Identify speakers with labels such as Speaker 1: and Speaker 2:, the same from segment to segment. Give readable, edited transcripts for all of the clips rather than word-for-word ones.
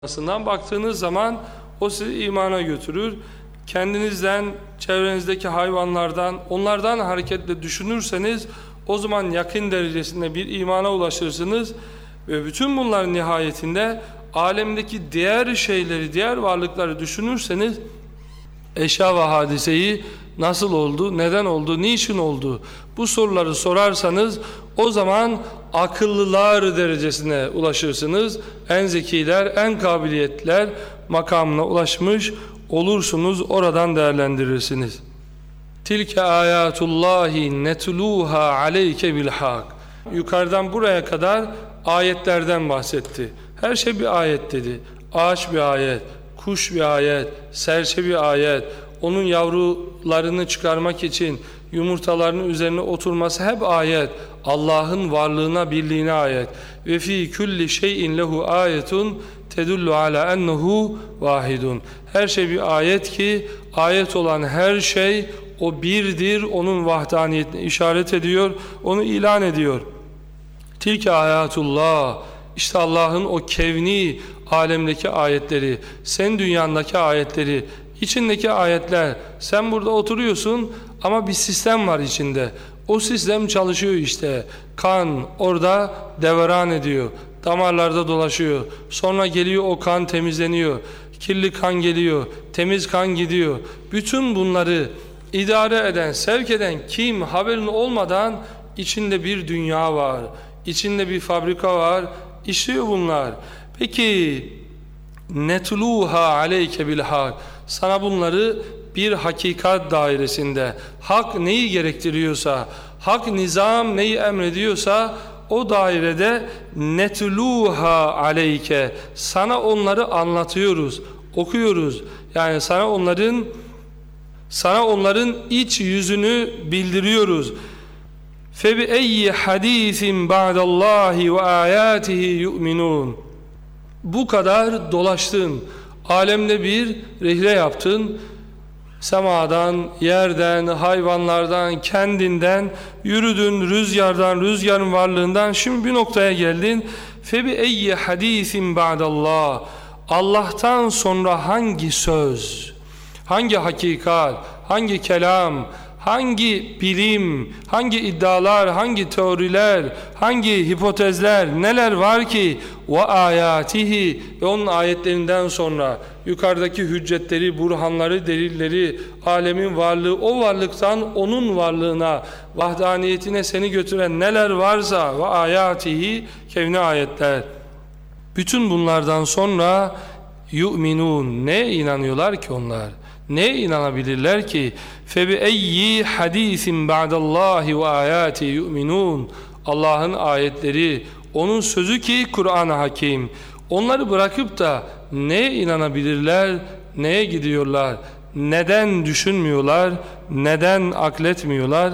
Speaker 1: Aslından baktığınız zaman o sizi imana götürür. Kendinizden, çevrenizdeki hayvanlardan, onlardan hareketle düşünürseniz o zaman yakın derecesinde bir imana ulaşırsınız ve bütün bunların nihayetinde alemdeki diğer şeyleri, diğer varlıkları düşünürseniz eşya ve hadiseyi nasıl oldu, neden oldu, niçin oldu bu soruları sorarsanız o zaman akıllılar derecesine ulaşırsınız. En zekiler, en kabiliyetler makamına ulaşmış olursunuz, oradan değerlendirirsiniz. Tilke ayatullahi netluha aleyke bil hak. Yukarıdan buraya kadar ayetlerden bahsetti. Her şey bir ayet dedi. Ağaç bir ayet, kuş bir ayet, serçe bir ayet, onun yavrularını çıkarmak için yumurtalarının üzerine oturması hep ayet. Allah'ın varlığına, birliğine ayet. Ve fi kulli şeyin lehu ayetun tedullu ala ennehu vahidun. Her şey bir ayet ki ayet olan her şey o birdir, onun vahdaniyetine işaret ediyor, onu ilan ediyor. Tilke ayatullah. İşte Allah'ın o kevni alemdeki ayetleri, sen dünyandaki ayetleri, içindeki ayetler. Sen burada oturuyorsun ama bir sistem var içinde. O sistem çalışıyor işte. Kan orada devran ediyor. Damarlarda dolaşıyor. Sonra geliyor o kan temizleniyor. Kirli kan geliyor. Temiz kan gidiyor. Bütün bunları idare eden, sevk eden kim haberin olmadan içinde bir dünya var. İçinde bir fabrika var. İşliyor bunlar. Peki netluha aleyke bil hak. Sana bunları bir hakikat dairesinde, hak neyi gerektiriyorsa, hak nizam neyi emrediyorsa o dairede netluha aleyke, sana onları anlatıyoruz, okuyoruz. Yani sana onların iç yüzünü bildiriyoruz. Febi eyyi hadisin ba'dallahi ve ayatihi yu'minun. Bu kadar dolaştın, alemde bir rihle yaptın, semadan, yerden, hayvanlardan, kendinden yürüdün, rüzgardan, rüzgarın varlığından şimdi bir noktaya geldin. Febi eyyi hadisin ba'dallah. Allah'tan sonra hangi söz, hangi hakikat, hangi kelam, hangi bilim, hangi iddialar, hangi teoriler, hangi hipotezler, neler var ki ve ayatihi ve onun ayetlerinden sonra yukarıdaki hüccetleri, burhanları, delilleri, alemin varlığı, o varlıktan onun varlığına, vahdaniyetine seni götüren neler varsa ve ayatihi kevni ayetler. Bütün bunlardan sonra yu'minun, ne inanıyorlar ki onlar? Neye inanabilirler ki? Febi eyyi hadisin ba'dallahi ve ayati yu'minun. Allah'ın ayetleri, onun sözü ki Kur'an-ı Hakim. Onları bırakıp da neye inanabilirler? Neye gidiyorlar? Neden düşünmüyorlar? Neden akletmiyorlar?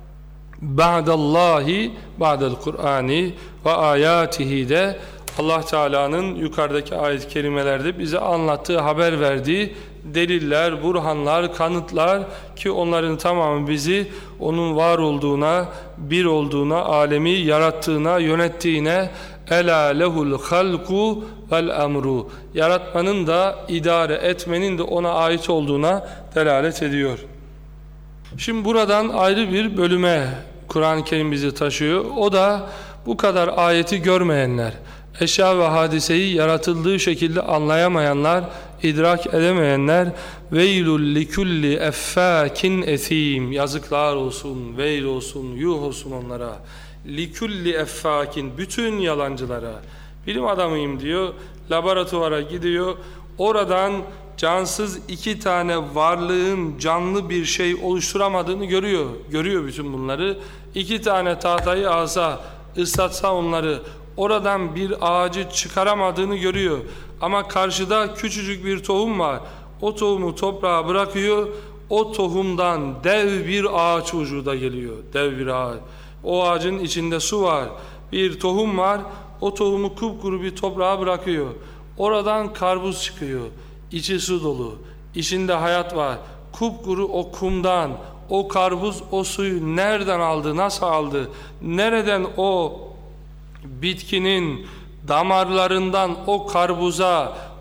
Speaker 1: Ba'dallahi, ba'dal Kur'ani ve ayatihi de Allah Teala'nın yukarıdaki ayet-i kerimelerde bize anlattığı, haber verdiği deliller, burhanlar, kanıtlar ki onların tamamı bizi onun var olduğuna, bir olduğuna, alemi yarattığına, yönettiğine, ela lehul halku vel emru, yaratmanın da idare etmenin de ona ait olduğuna delalet ediyor. Şimdi buradan ayrı bir bölüme Kur'an-ı Kerim bizi taşıyor. O da bu kadar ayeti görmeyenler, eşya ve hadiseyi yaratıldığı şekilde anlayamayanlar, idrak edemeyenler, veylül likulli effâkin ethîm, yazıklar olsun, veil olsun, yuh olsun onlara. Likulli effâkin, bütün yalancılara. Bilim adamıyım diyor, laboratuvara gidiyor, oradan cansız iki tane varlığın canlı bir şey oluşturamadığını görüyor. Görüyor bütün bunları. İki tane tahtayı alsa, ıslatsa onları, oradan bir ağacı çıkaramadığını görüyor. Ama karşıda küçücük bir tohum var. O tohumu toprağa bırakıyor. O tohumdan dev bir ağaç vücuda geliyor. Dev bir ağaç. O ağacın içinde su var. Bir tohum var. O tohumu kupkuru bir toprağa bırakıyor. Oradan karpuz çıkıyor. İçi su dolu. İçinde hayat var. Kupkuru o kumdan. O karpuz o suyu nereden aldı? Nasıl aldı? Nereden o bitkinin damarlarından o karpuza,